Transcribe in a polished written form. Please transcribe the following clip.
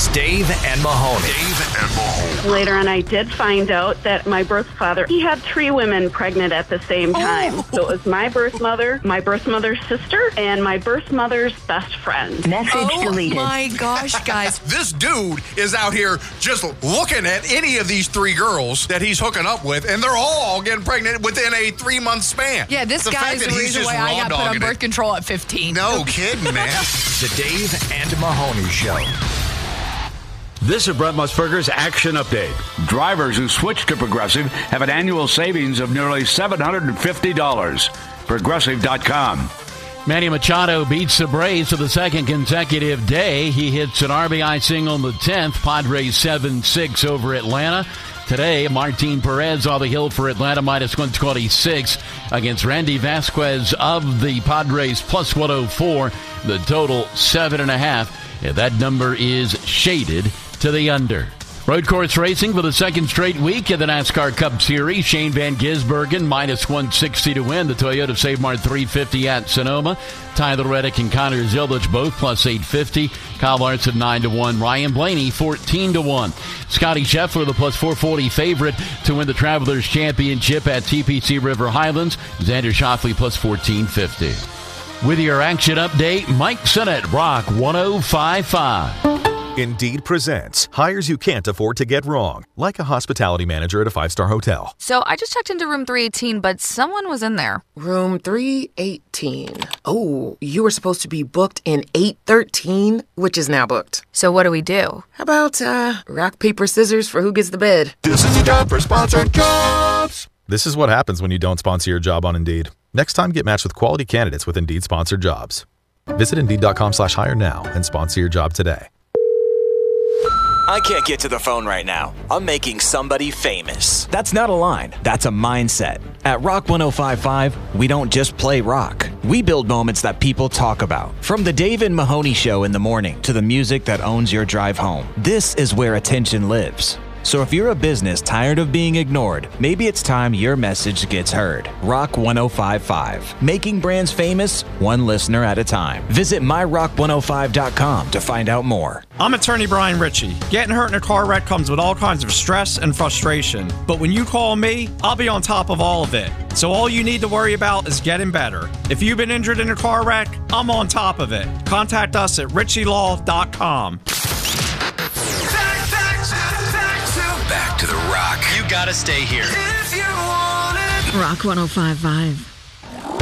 is Dave and Mahoney. Dave and Mahoney. Later on, I did find out that my birth father, he had 3 women pregnant at the same time. So it was my birth mother's sister, and my birth mother's best friend. Message deleted. Oh my gosh, guys. This dude is out here just looking at any of these 3 girls that he's hooking up with, and they're all getting pregnant within a 3-month span. Yeah, this guy's the reason why I got put on birth control at 15. No kidding, man. The Dave and Mahoney Show. This is Brett Musburger's Action Update. Drivers who switch to Progressive have an annual savings of nearly $750. Progressive.com. Manny Machado beats the Braves for the second consecutive day. He hits an RBI single in the 10th. Padres 7-6 over Atlanta. Today, Martin Perez on the hill for Atlanta, minus 126 against Randy Vasquez of the Padres, plus 104. The total, 7.5. And that number is shaded to the under. Road course racing for the second straight week in the NASCAR Cup Series. Shane Van Gisbergen, minus 160 to win. The Toyota Save Mart 350 at Sonoma. Tyler Reddick and Connor Zilic both plus 850. Kyle Larson 9-1. Ryan Blaney 14-1. Scotty Scheffler the plus 440 favorite to win the Travelers Championship at TPC River Highlands. Xander Schauffele plus 1450. With your action update, Mike Sennett, Rock 105.5. Indeed presents hires you can't afford to get wrong, like a hospitality manager at a 5-star hotel. So I just checked into room 318, but someone was in there. Room 318. Oh, you were supposed to be booked in 813, which is now booked. So what do we do? How about rock, paper, scissors for who gets the bid? This is your job for sponsored jobs. This is what happens when you don't sponsor your job on Indeed. Next time, get matched with quality candidates with Indeed sponsored jobs. Visit Indeed.com/hire now and sponsor your job today. I can't get to the phone right now. I'm making somebody famous. That's not a line. That's a mindset. At Rock 105.5, we don't just play rock. We build moments that people talk about. From the Dave and Mahoney Show in the morning to the music that owns your drive home. This is where attention lives. So if you're a business tired of being ignored, maybe it's time your message gets heard. Rock 105.5. Making brands famous, one listener at a time. Visit myrock105.com to find out more. I'm attorney Brian Ritchie. Getting hurt in a car wreck comes with all kinds of stress and frustration. But when you call me, I'll be on top of all of it. So all you need to worry about is getting better. If you've been injured in a car wreck, I'm on top of it. Contact us at ritchielaw.com. Back to the Rock. You gotta stay here. If you want it. Rock 105.5.